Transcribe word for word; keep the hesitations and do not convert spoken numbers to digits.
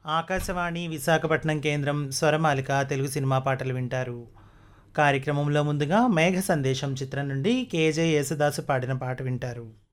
ఆకాశవాణి విశాఖపట్నం కేంద్రం స్వరమాలిక తెలుగు సినిమా పాటలు వింటారు. కార్యక్రమంలో ముందుగా 'మేఘ సందేశం' చిత్రం నుండి కేజే యేసుదాసు పాడిన పాట వింటారు.